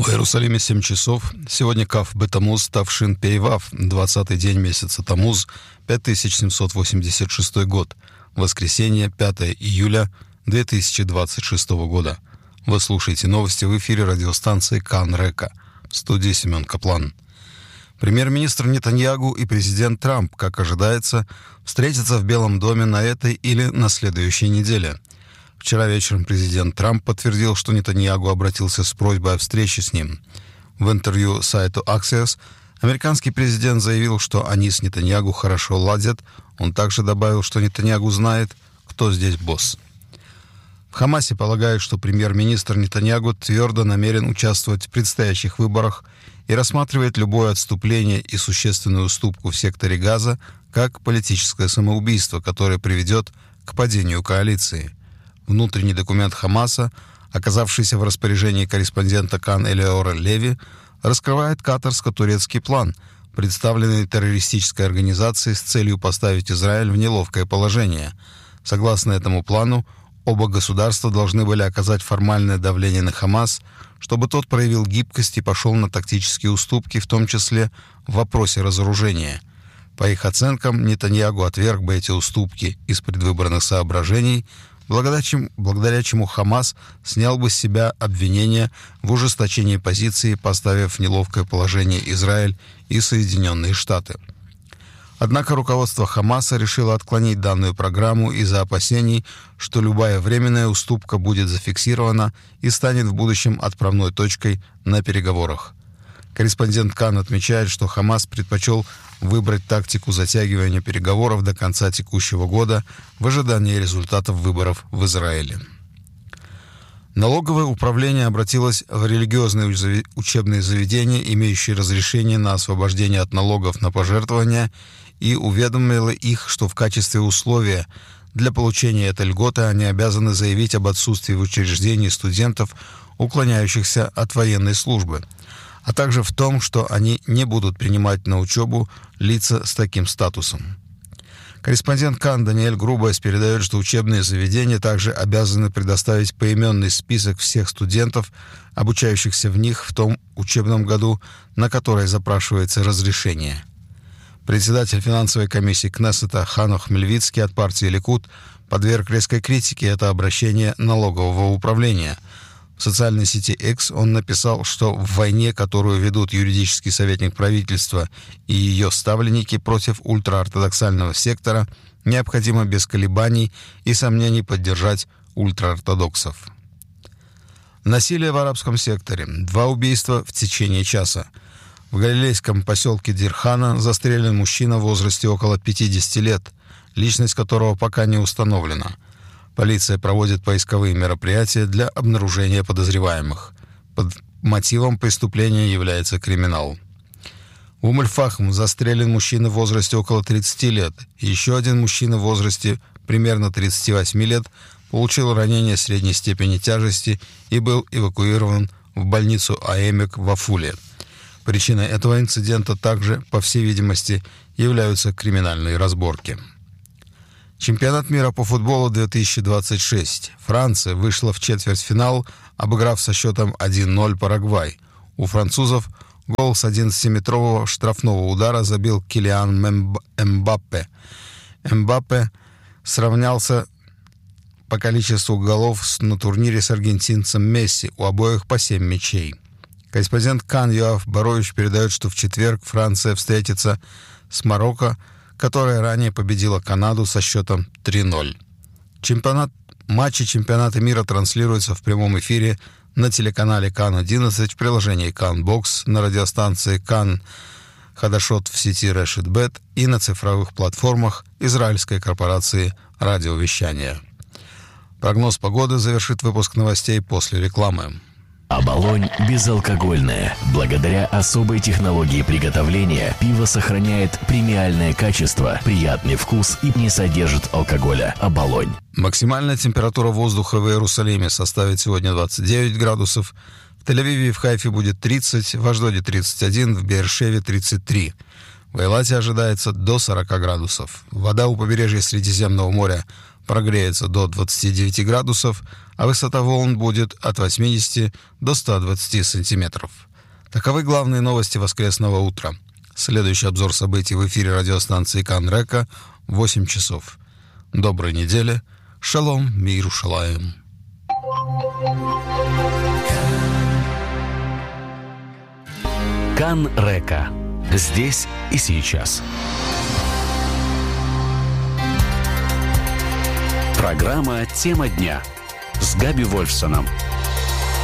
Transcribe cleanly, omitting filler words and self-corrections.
В Иерусалиме 7 часов. Сегодня Кав Бетамуз Тавшин Пейвав, 20-й день месяца Тамуз, 5786 год. Воскресенье, 5 июля 2026 года. Вы слушаете новости в эфире радиостанции Кан Река. В студии Семен Каплан. Премьер-министр Нетаньягу и президент Трамп, как ожидается, встретятся в Белом доме на этой или на следующей неделе. Вчера вечером президент Трамп подтвердил, что Нетаньягу обратился с просьбой о встрече с ним. В интервью сайту Axios американский президент заявил, что они с Нетаньягу хорошо ладят. Он также добавил, что Нетаньягу знает, кто здесь босс. В Хамасе полагают, что премьер-министр Нетаньягу твердо намерен участвовать в предстоящих выборах и рассматривает любое отступление и существенную уступку в секторе Газа как политическое самоубийство, которое приведет к падению коалиции. Внутренний документ Хамаса, оказавшийся в распоряжении корреспондента Кан Элеора Леви, раскрывает катарско-турецкий план, представленный террористической организацией с целью поставить Израиль в неловкое положение. Согласно этому плану, оба государства должны были оказать формальное давление на Хамас, чтобы тот проявил гибкость и пошел на тактические уступки, в том числе в вопросе разоружения. По их оценкам, Нетаньягу отверг бы эти уступки из предвыборных соображений, благодаря чему Хамас снял бы с себя обвинения в ужесточении позиции, поставив в неловкое положение Израиль и Соединенные Штаты. Однако руководство Хамаса решило отклонить данную программу из-за опасений, что любая временная уступка будет зафиксирована и станет в будущем отправной точкой на переговорах. Корреспондент Кан отмечает, что Хамас предпочел выбрать тактику затягивания переговоров до конца текущего года в ожидании результатов выборов в Израиле. Налоговое управление обратилось в религиозные учебные заведения, имеющие разрешение на освобождение от налогов на пожертвования, и уведомило их, что в качестве условия для получения этой льготы они обязаны заявить об отсутствии в учреждении студентов, уклоняющихся от военной службы, а также в том, что они не будут принимать на учебу лица с таким статусом. Корреспондент Кан Даниэль Грубайс передает, что учебные заведения также обязаны предоставить поименный список всех студентов, обучающихся в них в том учебном году, на который запрашивается разрешение. Председатель финансовой комиссии Кнессета Ханох Мельвицкий от партии Ликуд подверг резкой критике это обращение налогового управления. В социальной сети X он написал, что в войне, которую ведут юридический советник правительства и ее ставленники против ультраортодоксального сектора, необходимо без колебаний и сомнений поддержать ультраортодоксов. Насилие в арабском секторе. 2 убийства в течение часа. В галилейском поселке Дирхана застрелен мужчина в возрасте около 50 лет, личность которого пока не установлена. Полиция проводит поисковые мероприятия для обнаружения подозреваемых. Под мотивом преступления является криминал. В Ум-эль-Фахм застрелен мужчина в возрасте около 30 лет. Еще один мужчина в возрасте примерно 38 лет получил ранение средней степени тяжести и был эвакуирован в больницу Аэмек в Афуле. Причиной этого инцидента также, по всей видимости, являются криминальные разборки. Чемпионат мира по футболу 2026. Франция вышла в четвертьфинал, обыграв со счетом 1-0 Парагвай. У французов гол с 11-метрового штрафного удара забил Килиан Мбаппе. Мбаппе сравнялся по количеству голов на турнире с аргентинцем Месси, у обоих по 7 мячей. Корреспондент Кан Йоав Борович передает, что в четверг Франция встретится с Марокко, которая ранее победила Канаду со счетом 3-0. Матчи чемпионата мира транслируются в прямом эфире на телеканале Кан-11, в приложении Кан-Бокс, на радиостанции Кан Хадашот в сети Решет Бет и на цифровых платформах израильской корпорации радиовещания. Прогноз погоды завершит выпуск новостей после рекламы. Оболонь безалкогольное. Благодаря особой технологии приготовления пиво сохраняет премиальное качество, приятный вкус и не содержит алкоголя. Оболонь. Максимальная температура воздуха в Иерусалиме составит сегодня 29 градусов, в Тель-Авиве и в Хайфе будет 30, в Ашдоде 31, в Беэр-Шеве 33. В Эйлате ожидается до 40 градусов. Вода у побережья Средиземного моря прогреется до 29 градусов, а высота волн будет от 80 до 120 сантиметров. Таковы главные новости воскресного утра. Следующий обзор событий в эфире радиостанции Кан-Река в 8 часов. Доброй недели. Шалом, мир Шалаем. Кан-Река. Здесь и сейчас. Программа «Тема дня» с Габи Вольфсоном.